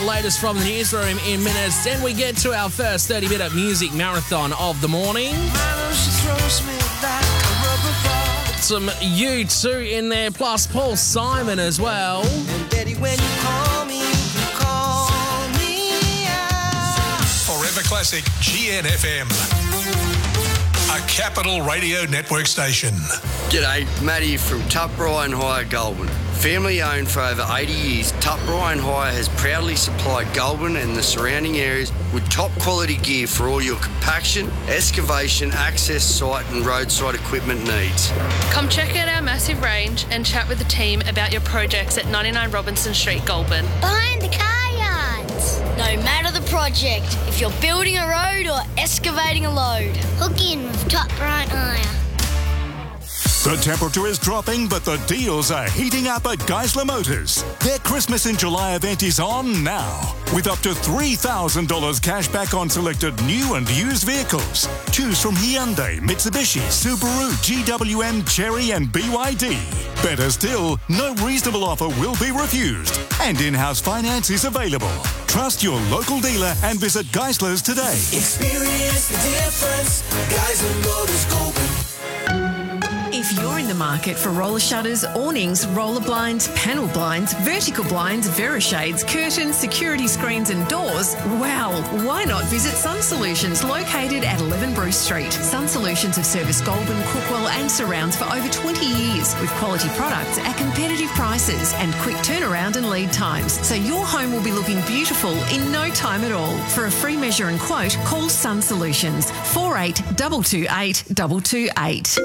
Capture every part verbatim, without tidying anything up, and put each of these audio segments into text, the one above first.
latest from the newsroom in minutes. Then we get to our first thirty-minute music marathon of the morning. Some U two in there, plus Paul Simon as well. And Betty, when you call me, you call me out. Forever Classic G N F M. A Capital Radio Network station. G'day, Matty from Tup Ryan Hire Goulburn. Family owned for over eighty years, Tup Ryan Hire has proudly supplied Goulburn and the surrounding areas with top quality gear for all your compaction, excavation, access site and roadside equipment needs. Come check out our massive range and chat with the team about your projects at ninety-nine Robinson Street, Goulburn. Behind the car yards. No matter the project, if you're building a road or excavating a load, hook in with Tup Ryan Hire. The temperature is dropping, but the deals are heating up at Geisler Motors. Their Christmas in July event is on now, with up to three thousand dollars cash back on selected new and used vehicles. Choose from Hyundai, Mitsubishi, Subaru, G W M, Chery and B Y D. Better still, no reasonable offer will be refused, and in-house finance is available. Trust your local dealer and visit Geisler's today. Experience the difference. Geisler Motors, Goulburn. If you're in the market for roller shutters, awnings, roller blinds, panel blinds, vertical blinds, Verishades, curtains, security screens and doors, wow, why not visit Sun Solutions, located at eleven Bruce Street. Sun Solutions have serviced Goulburn, Crookwell and surrounds for over twenty years with quality products at competitive prices and quick turnaround and lead times. So your home will be looking beautiful in no time at all. For a free measure and quote, call Sun Solutions, four eight two two eight two two eight.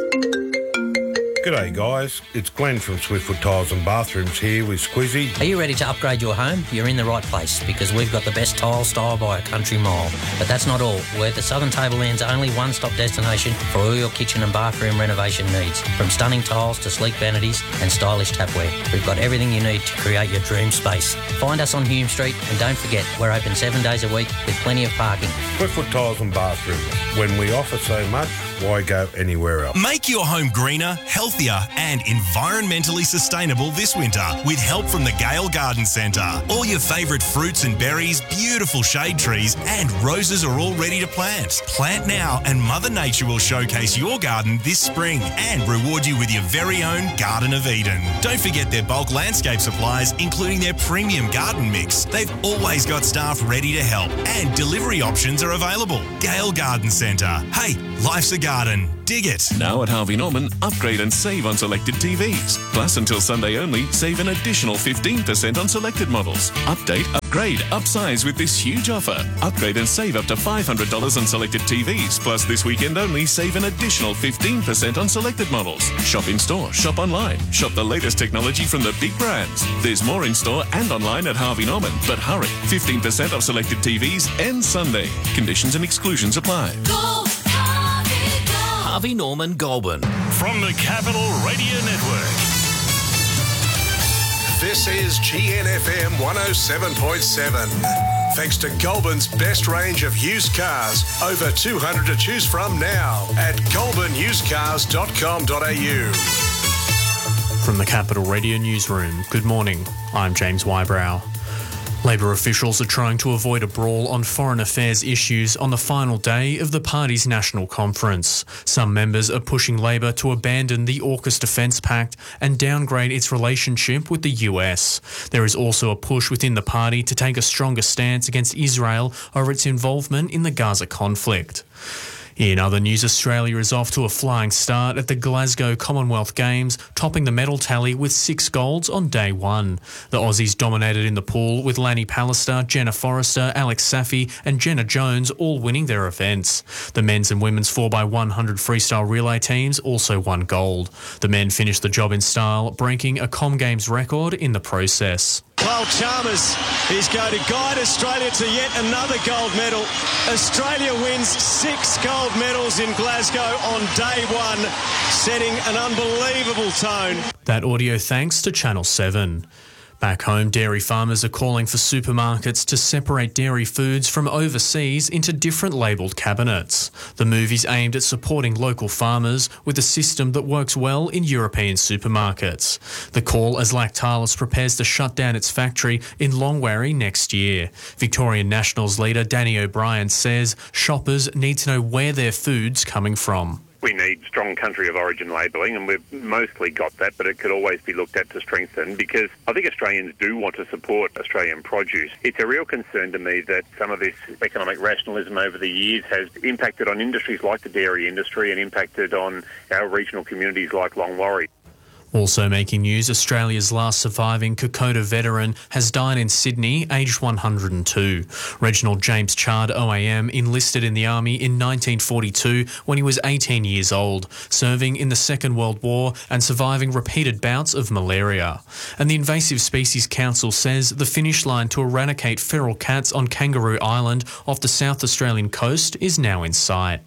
G'day guys, it's Glenn from Swiftfoot Tiles and Bathrooms here with Squizzy. Are you ready to upgrade your home? You're in the right place because we've got the best tile style by a country mile. But that's not all. We're the Southern Tableland's only one-stop destination for all your kitchen and bathroom renovation needs. From stunning tiles to sleek vanities and stylish tapware, we've got everything you need to create your dream space. Find us on Hume Street and don't forget, we're open seven days a week with plenty of parking. Swiftfoot Tiles and Bathrooms. When we offer so much, why go anywhere else? Make your home greener, healthier and environmentally sustainable this winter with help from the Gale Garden Centre. All your favourite fruits and berries, beautiful shade trees and roses are all ready to plant. Plant now and Mother Nature will showcase your garden this spring and reward you with your very own Garden of Eden. Don't forget their bulk landscape supplies, including their premium garden mix. They've always got staff ready to help and delivery options are available. Gale Garden Centre. Hey, life's a garden. Dig it. Now at Harvey Norman, upgrade and save on selected T Vs. Plus, until Sunday only, save an additional fifteen percent on selected models. Update, upgrade, upsize with this huge offer. Upgrade and save up to five hundred dollars on selected T Vs. Plus, this weekend only, save an additional fifteen percent on selected models. Shop in store, shop online. Shop the latest technology from the big brands. There's more in store and online at Harvey Norman. But hurry, fifteen percent off selected T Vs ends Sunday. Conditions and exclusions apply. Go, Harvey, go. Harvey Norman Goulburn. From the Capital Radio Network. This is G N F M one oh seven point seven. Thanks to Goulburn's best range of used cars. Over two hundred to choose from now at goulburn used cars dot com dot a u. From the Capital Radio Newsroom, good morning. I'm James Wybrow. Labor officials are trying to avoid a brawl on foreign affairs issues on the final day of the party's national conference. Some members are pushing Labor to abandon the AUKUS Defence Pact and downgrade its relationship with the U S. There is also a push within the party to take a stronger stance against Israel over its involvement in the Gaza conflict. In other news, Australia is off to a flying start at the Glasgow Commonwealth Games, topping the medal tally with six golds on day one. The Aussies dominated in the pool with Lanny Pallister, Jenna Forrester, Alex Saffy and Jenna Jones all winning their events. The men's and women's four by one hundred freestyle relay teams also won gold. The men finished the job in style, breaking a Com Games record in the process. Kyle Chalmers is going to guide Australia to yet another gold medal. Australia wins six gold medals in Glasgow on day one, setting an unbelievable tone. That audio thanks to Channel seven. Back home, dairy farmers are calling for supermarkets to separate dairy foods from overseas into different labelled cabinets. The move is aimed at supporting local farmers with a system that works well in European supermarkets. The call as Lactalis prepares to shut down its factory in Longwarry next year. Victorian Nationals leader Danny O'Brien says shoppers need to know where their food's coming from. We need strong country of origin labelling, and we've mostly got that, but it could always be looked at to strengthen, because I think Australians do want to support Australian produce. It's a real concern to me that some of this economic rationalism over the years has impacted on industries like the dairy industry and impacted on our regional communities like Longwarry. Also making news, Australia's last surviving Kokoda veteran has died in Sydney, aged one hundred two. Reginald James Chard O A M enlisted in the Army in nineteen forty-two when he was eighteen years old, serving in the Second World War and surviving repeated bouts of malaria. And the Invasive Species Council says the finish line to eradicate feral cats on Kangaroo Island off the South Australian coast is now in sight.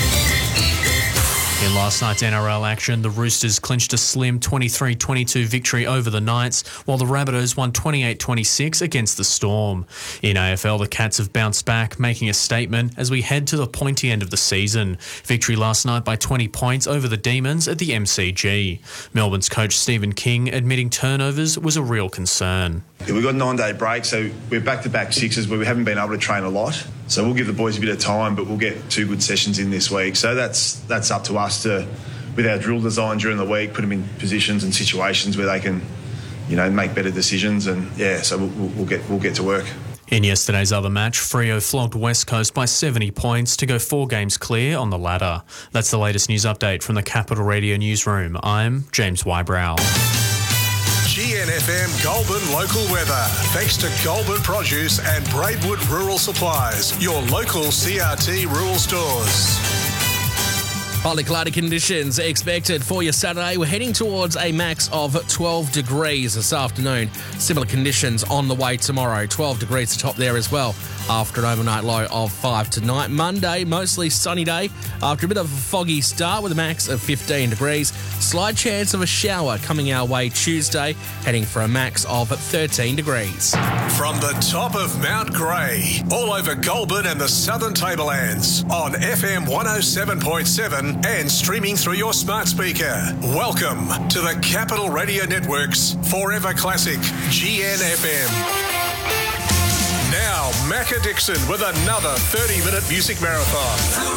In last night's N R L action, the Roosters clinched a slim twenty-three twenty-two victory over the Knights, while the Rabbitohs won twenty-eight twenty-six against the Storm. In A F L, the Cats have bounced back, making a statement as we head to the pointy end of the season. Victory last night by twenty points over the Demons at the M C G. Melbourne's coach Stephen King admitting turnovers was a real concern. Yeah, we've got a nine-day break, so we're back-to-back sixes where we haven't been able to train a lot. So we'll give the boys a bit of time, but we'll get two good sessions in this week. So that's that's up to us to, with our drill design during the week, put them in positions and situations where they can, you know, make better decisions. And yeah, so we'll, we'll get we'll get to work. In yesterday's other match, Freo flogged West Coast by seventy points to go four games clear on the ladder. That's the latest news update from the Capital Radio newsroom. I'm James Wybrow. G N F M Goulburn local weather. Thanks to Goulburn Produce and Braidwood Rural Supplies, your local C R T rural stores. Partly cloudy conditions expected for your Saturday. We're heading towards a max of twelve degrees this afternoon. Similar conditions on the way tomorrow. twelve degrees to top there as well after an overnight low of five tonight. Monday, mostly sunny day after a bit of a foggy start with a max of fifteen degrees. Slight chance of a shower coming our way Tuesday, heading for a max of thirteen degrees. From the top of Mount Grey, all over Goulburn and the Southern Tablelands, on F M one oh seven point seven and streaming through your smart speaker. Welcome to the Capital Radio Network's Forever Classic G N F M. Now, Macca Dixon with another thirty-minute music marathon.